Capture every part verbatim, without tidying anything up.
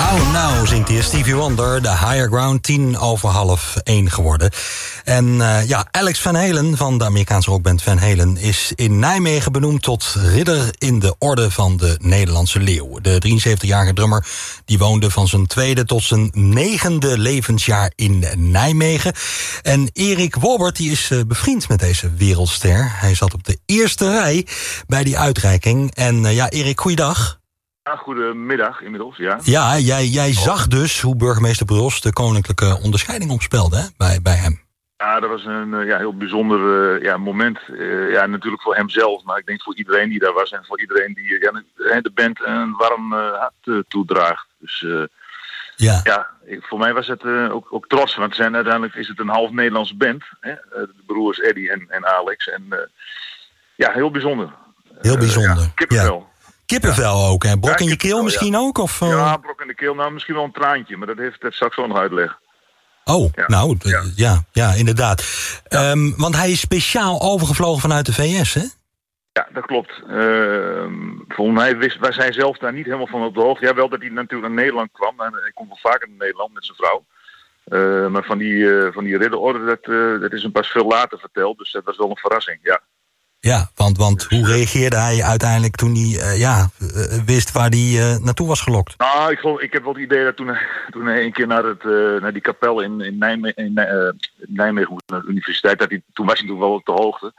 Nou, nou, zingt hier Stevie Wonder, de Higher Ground, tien over half één geworden. En uh, ja, Alex Van Halen van de Amerikaanse rockband Van Halen is in Nijmegen benoemd tot ridder in de orde van de Nederlandse leeuw. De drieënzeventigjarige drummer die woonde van zijn tweede tot zijn negende levensjaar in Nijmegen. En Erik Wolbert die is uh, bevriend met deze wereldster. Hij zat op de eerste rij bij die uitreiking. En uh, ja, Erik, goeiedag. Ja, goedemiddag inmiddels, ja. Ja, jij, jij zag dus hoe burgemeester Bruls de koninklijke onderscheiding opspelde, hè, bij, bij hem. Ja, dat was een ja, heel bijzonder uh, ja, moment. Uh, ja, natuurlijk voor hemzelf, maar ik denk voor iedereen die daar was en voor iedereen die uh, ja, de band een warm uh, hart uh, toedraagt. Dus uh, ja, ja ik, voor mij was het uh, ook, ook trots, want zijn, uiteindelijk is het een half Nederlandse band. Hè? Uh, de broers Eddie en, en Alex. En uh, ja, heel bijzonder. Heel bijzonder. Uh, ja, kippenvel. Ja. Kippenvel ook, hè? Brok ja, in je keel misschien ja. ook? Of, uh... Ja, brok in de keel. Nou, misschien wel een traantje, maar dat heeft dat straks wel nog uitleg. Oh, ja. nou, d- ja. ja, ja, inderdaad. Ja. Um, want hij is speciaal overgevlogen vanuit de V S, hè? Ja, dat klopt. Uh, volgens mij wist, wij zijn zelf daar niet helemaal van op de hoogte. Ja, wel dat hij natuurlijk naar Nederland kwam. En hij komt wel vaker naar Nederland met zijn vrouw. Uh, maar van die, uh, van die ridderorde, dat, uh, dat is hem pas veel later verteld. Dus dat was wel een verrassing, ja. Ja, want, want hoe reageerde hij uiteindelijk toen hij uh, ja, uh, wist waar hij uh, naartoe was gelokt? Nou, ik, geloof, ik heb wel het idee dat toen, toen hij een keer naar, het, uh, naar die kapel in, in Nijmegen, in, uh, Nijmegen moest, naar de universiteit, dat hij, toen was hij toen wel op de hoogte.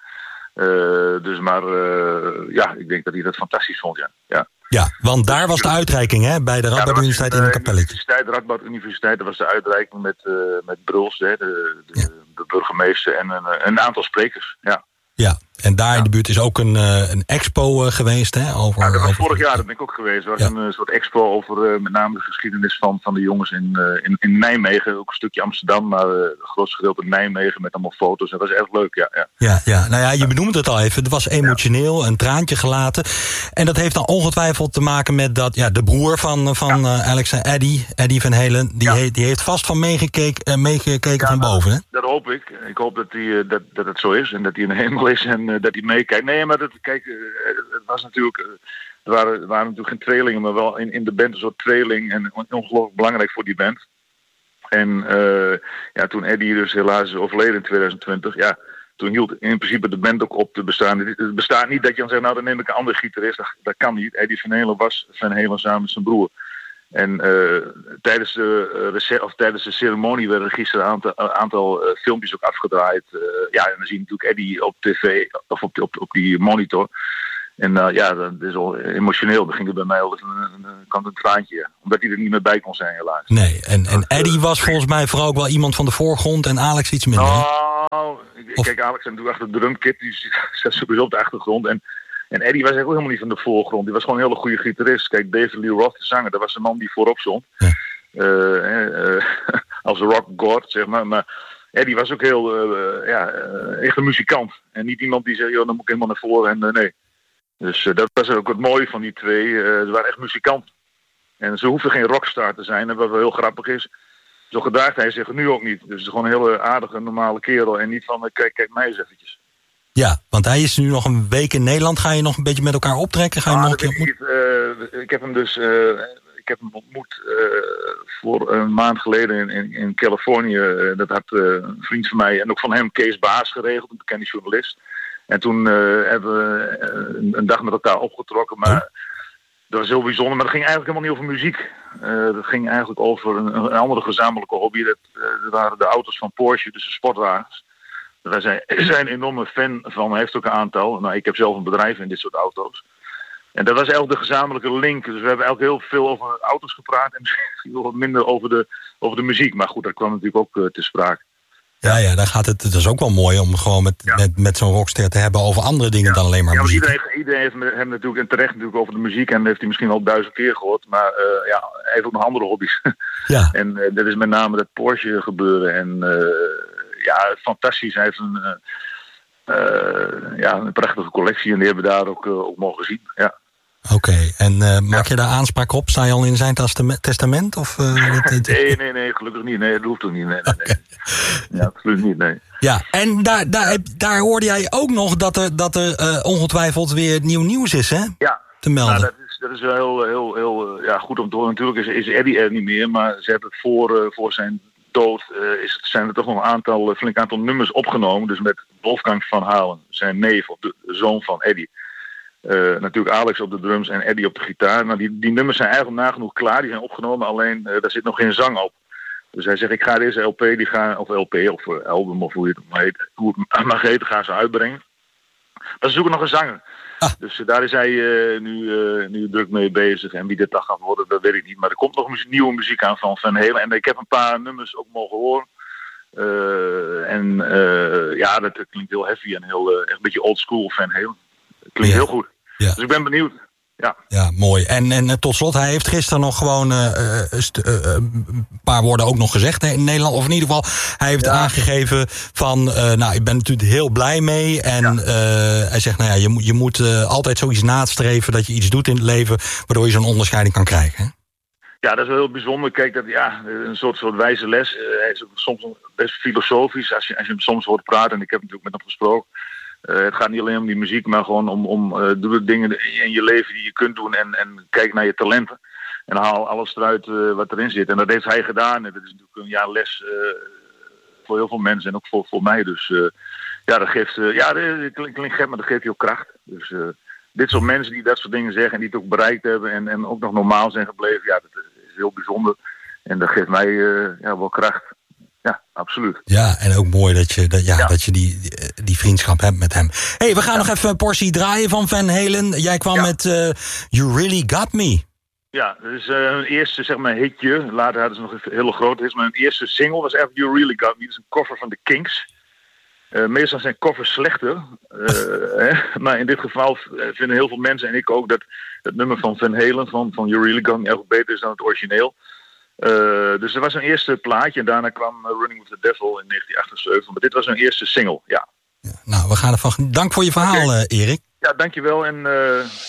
Uh, dus maar uh, ja, ik denk dat hij dat fantastisch vond, ja. Ja, ja want daar was de uitreiking, hè, bij de Radboud ja, Universiteit in, in een kapelletje. De Radboud Universiteit, dat was de uitreiking met, uh, met Bruls, hè, de, de, ja. de burgemeester en een, een aantal sprekers, ja. Ja, en daar ja. in de buurt is ook een, uh, een expo uh, geweest, hè? Over, ja, dat was over... vorig jaar, dat ben ik ook geweest. Er was ja. een uh, soort expo over uh, met name de geschiedenis van, van de jongens in, uh, in, in Nijmegen. Ook een stukje Amsterdam, maar uh, het grootste gedeelte Nijmegen met allemaal foto's. Dat was echt leuk, ja. Ja, ja, ja. nou ja, je benoemde het al even. Het was emotioneel, een traantje gelaten. En dat heeft dan ongetwijfeld te maken met dat, ja, de broer van, van ja. uh, Alex en Eddie, Eddie Van Halen, die, ja. he, die heeft vast van meegekeken, uh, meegekeken ja, van boven, hè? Dat hoop ik. Ik hoop dat, die, uh, dat, dat het zo is en dat hij in de hemel is en uh, dat hij meekijkt. Nee, maar dat, kijk, uh, het was natuurlijk, uh, er, waren, er waren natuurlijk geen tweelingen, maar wel in, in de band een soort tweeling en ongelooflijk belangrijk voor die band. En uh, ja, toen Eddie dus helaas is overleden in twintig twintig, ja, toen hield in principe de band ook op te bestaan. Het bestaat niet dat je dan zegt, nou dan neem ik een andere gitarist, dat, dat kan niet. Eddie Van Halen was Van Halen samen met zijn broer. En uh, tijdens, de, uh, of tijdens de ceremonie werden gisteren een aantal, uh, aantal uh, filmpjes ook afgedraaid. Uh, ja, en dan zie je natuurlijk Eddie op tv, of op, op, op die monitor. En uh, ja, dat is al emotioneel. Dan ging er bij mij al een, een, een, een traantje. Ja. Omdat hij er niet meer bij kon zijn, helaas. Nee, en, en Eddie was volgens mij vooral ook wel iemand van de voorgrond en Alex iets minder. Nou, of... kijk, Alex en natuurlijk achter de drumkit, die zat sowieso op de achtergrond. En En Eddie was eigenlijk ook helemaal niet van de voorgrond. Die was gewoon een hele goede gitarist. Kijk, David Lee Roth, de zanger, dat was de man die voorop stond. Ja. Uh, uh, als rock god, zeg maar. Maar Eddie was ook heel, uh, ja, uh, echt een muzikant. En niet iemand die zei, joh, dan moet ik helemaal naar voren. En uh, nee. Dus uh, dat was ook het mooie van die twee. Uh, ze waren echt muzikanten. En ze hoefden geen rockstar te zijn. En wat wel heel grappig is, zo gedraagt hij zich nu ook niet. Dus het is gewoon een hele aardige, normale kerel. En niet van, uh, kijk, kijk mij eens eventjes. Ja, want hij is nu nog een week in Nederland. Ga je nog een beetje met elkaar optrekken? Ga je ah, nog een keer ontmoeten? Uh, ik heb hem dus uh, ik heb hem ontmoet uh, voor een maand geleden in, in, in Californië. Uh, dat had uh, een vriend van mij en ook van hem, Kees Baas, geregeld, een bekende journalist. En toen uh, hebben we uh, een dag met elkaar opgetrokken. Maar oh. dat was heel bijzonder. Maar dat ging eigenlijk helemaal niet over muziek. Uh, dat ging eigenlijk over een, een andere gezamenlijke hobby. Dat, uh, dat waren de auto's van Porsche, dus de sportwagens. Wij zijn, zijn een enorme fan van, hij heeft ook een aantal. Nou, ik heb zelf een bedrijf in dit soort auto's. En dat was eigenlijk de gezamenlijke link. Dus we hebben eigenlijk heel veel over auto's gepraat en misschien wat minder over de, over de muziek. Maar goed, dat kwam natuurlijk ook uh, te sprake. Ja, ja, daar gaat het. Het is ook wel mooi om gewoon met, ja. met, met zo'n rockster te hebben over andere dingen ja. dan alleen maar ja, muziek. Iedereen, iedereen heeft hem natuurlijk, en terecht natuurlijk, over de muziek. En dat heeft hij misschien al duizend keer gehoord. Maar uh, ja, hij heeft ook nog andere hobby's. Ja. En uh, dat is met name dat Porsche gebeuren. En uh, ja, fantastisch. Hij heeft een, uh, uh, ja, een prachtige collectie. En die hebben we daar ook, uh, ook mogen zien. Ja. Oké, okay. en uh, maak je daar aanspraak op? Sta je al in zijn testament? Of, uh, het, het... nee, nee, nee, gelukkig niet. Nee, dat hoeft ook niet. Nee, nee, okay. nee. Ja, absoluut niet, nee. Ja, en daar, daar, daar hoorde jij ook nog dat er, dat er uh, ongetwijfeld weer nieuw nieuws is, hè? Ja. Te melden. Nou, dat is, dat is wel heel, heel, heel ja, goed om te horen. Natuurlijk is, is Eddie er niet meer, maar ze hebben voor, uh, voor zijn dood uh, is het, zijn er toch nog een aantal, een flink aantal nummers opgenomen. Dus met Wolfgang van Halen, zijn neef, of de zoon van Eddie. Uh, natuurlijk Alex op de drums en Eddie op de gitaar. Nou, die, die nummers zijn eigenlijk nagenoeg klaar, die zijn opgenomen, alleen uh, daar zit nog geen zang op. Dus hij zegt, ik ga deze L P, die gaan, of L P of uh, album of hoe je het maar heet, hoe het mag heten, gaan ze uitbrengen. Maar ze zoeken nog een zanger. Ah. Dus uh, daar is hij uh, nu, uh, nu druk mee bezig. En wie dit dan gaat worden, dat weet ik niet. Maar er komt nog muziek, nieuwe muziek aan van Van Halen. En ik heb een paar nummers ook mogen horen. Uh, en uh, ja, dat klinkt heel heavy en heel, uh, echt een beetje old school Van Halen. Klinkt ja. heel goed. Ja. Dus ik ben benieuwd. Ja, ja mooi. En, en tot slot, hij heeft gisteren nog gewoon uh, st- uh, een paar woorden ook nog gezegd in Nederland. Of in ieder geval, hij heeft ja. aangegeven van, uh, nou, ik ben natuurlijk heel blij mee. En ja. uh, hij zegt, nou ja, je, je moet uh, altijd zoiets nastreven dat je iets doet in het leven, waardoor je zo'n onderscheiding kan krijgen. Hè? Ja, dat is wel heel bijzonder. Kijk, dat, ja, een soort, soort wijze les. Uh, hij is soms best filosofisch, als je, als je hem soms hoort praten. En ik heb natuurlijk met hem gesproken. Uh, het gaat niet alleen om die muziek, maar gewoon om, om uh, doe de dingen in je leven die je kunt doen en, en kijk naar je talenten. En haal alles eruit uh, wat erin zit. En dat heeft hij gedaan. En dat is natuurlijk een jaar les uh, voor heel veel mensen en ook voor, voor mij. Dus uh, ja, dat geeft, uh, ja, dat klinkt, klinkt gek, maar dat geeft heel kracht. Dus uh, dit soort mensen die dat soort dingen zeggen en die het ook bereikt hebben en, en ook nog normaal zijn gebleven, ja, dat is heel bijzonder. En dat geeft mij uh, ja, wel kracht. Ja, absoluut. Ja, en ook mooi dat je, dat, ja, ja. dat je die, die vriendschap hebt met hem. Hé, hey, we gaan ja. nog even een portie draaien van Van Halen. Jij kwam ja. met uh, You Really Got Me. Ja, dat is uh, hun eerste, zeg maar, hitje. Later hadden ze nog een hele grote hit. Maar hun eerste single was echt You Really Got Me. Dat is een cover van de Kinks. Uh, meestal zijn covers slechter. Uh, hè? Maar in dit geval vinden heel veel mensen, en ik ook, dat het nummer van Van Halen, van, van You Really Got Me, erg beter is dan het origineel. Uh, dus er was een eerste plaatje en daarna kwam uh, Running with the Devil in negentien achtenzeventig. Maar dit was een eerste single, ja. ja nou, we gaan ervan. Dank voor je verhaal, okay. uh, Erik. Ja, dankjewel en uh,